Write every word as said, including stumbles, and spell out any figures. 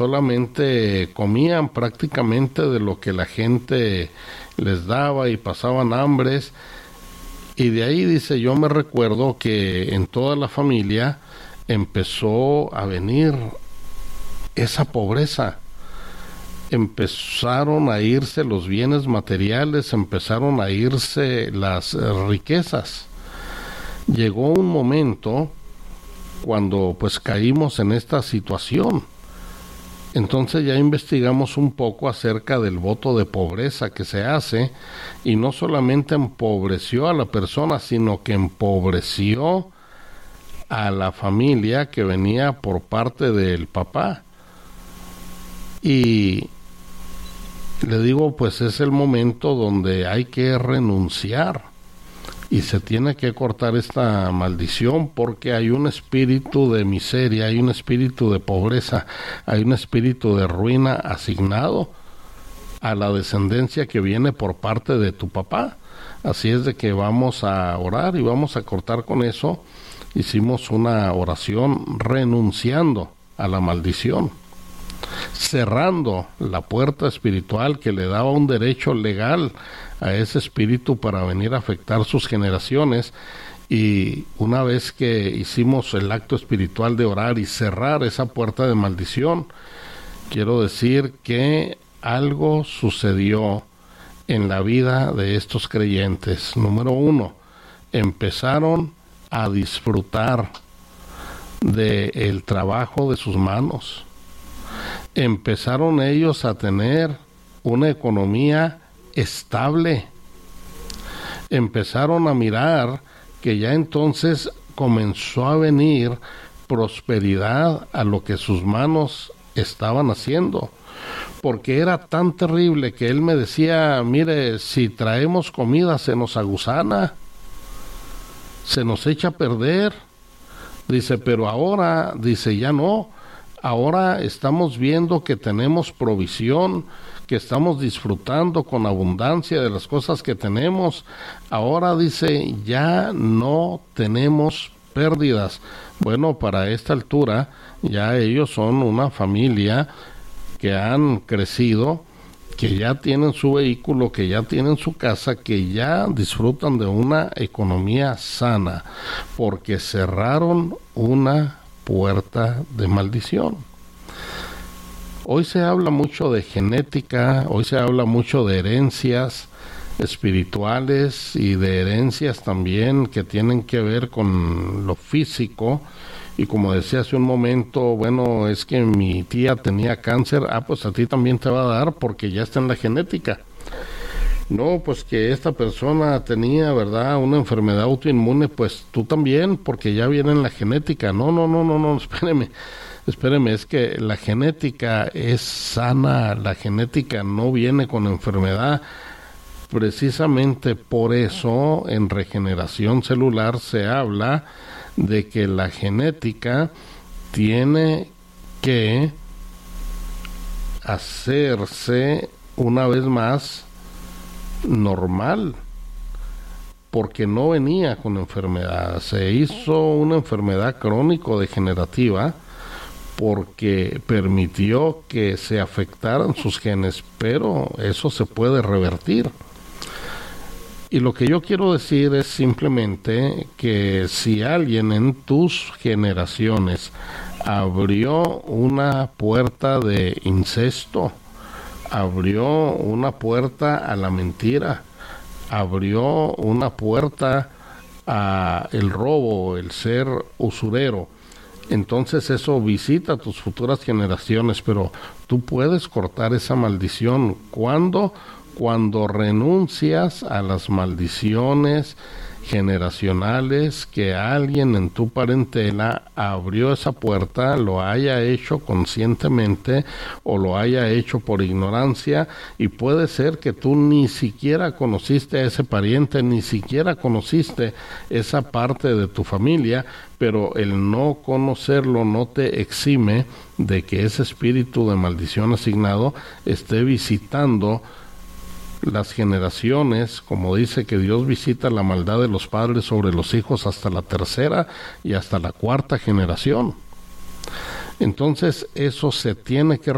solamente comían prácticamente de lo que la gente les daba y pasaban hambres. Y de ahí, dice, yo me recuerdo que en toda la familia empezó a venir esa pobreza. Empezaron a irse los bienes materiales, empezaron a irse las riquezas. Llegó un momento cuando pues caímos en esta situación. Entonces ya investigamos un poco acerca del voto de pobreza que se hace, y no solamente empobreció a la persona, sino que empobreció a la familia que venía por parte del papá. Y le digo, pues es el momento donde hay que renunciar y se tiene que cortar esta maldición, porque hay un espíritu de miseria, hay un espíritu de pobreza, hay un espíritu de ruina asignado a la descendencia que viene por parte de tu papá. Así es de que vamos a orar y vamos a cortar con eso. Hicimos una oración renunciando a la maldición, cerrando la puerta espiritual que le daba un derecho legal a ese espíritu para venir a afectar sus generaciones. Y una vez que hicimos el acto espiritual de orar y cerrar esa puerta de maldición, quiero decir que algo sucedió en la vida de estos creyentes. Número uno, empezaron a disfrutar del trabajo de sus manos. Empezaron ellos a tener una economía estable. Empezaron a mirar que ya entonces comenzó a venir prosperidad a lo que sus manos estaban haciendo, porque era tan terrible que él me decía, mire, si traemos comida se nos aguzana, se nos echa a perder. Dice, pero ahora, dice, ya no. Ahora estamos viendo que tenemos provisión, que estamos disfrutando con abundancia de las cosas que tenemos. Ahora, dice, ya no tenemos pérdidas. Bueno, para esta altura, ya ellos son una familia que han crecido, que ya tienen su vehículo, que ya tienen su casa, que ya disfrutan de una economía sana, porque cerraron una puerta de maldición. Hoy se habla mucho de genética, hoy se habla mucho de herencias espirituales y de herencias también que tienen que ver con lo físico. Y como decía hace un momento, bueno, es que mi tía tenía cáncer, ah, pues a ti también te va a dar porque ya está en la genética. No, pues que esta persona tenía, ¿verdad?, una enfermedad autoinmune, pues tú también, porque ya viene en la genética. No, no, no, no, no, espéreme, espéreme, es que la genética es sana, la genética no viene con enfermedad. Precisamente por eso en regeneración celular se habla de que la genética tiene que hacerse una vez más normal, porque no venía con enfermedad, se hizo una enfermedad crónico-degenerativa porque permitió que se afectaran sus genes, pero eso se puede revertir. Y lo que yo quiero decir es simplemente que si alguien en tus generaciones abrió una puerta de incesto, abrió una puerta a la mentira, abrió una puerta a el robo, el ser usurero, entonces eso visita a tus futuras generaciones, pero tú puedes cortar esa maldición. ¿Cuándo? Cuando renuncias a las maldiciones generacionales que alguien en tu parentela abrió esa puerta, lo haya hecho conscientemente o lo haya hecho por ignorancia, y puede ser que tú ni siquiera conociste a ese pariente, ni siquiera conociste esa parte de tu familia, pero el no conocerlo no te exime de que ese espíritu de maldición asignado esté visitando las generaciones, como dice que Dios visita la maldad de los padres sobre los hijos hasta la tercera y hasta la cuarta generación. Entonces eso se tiene que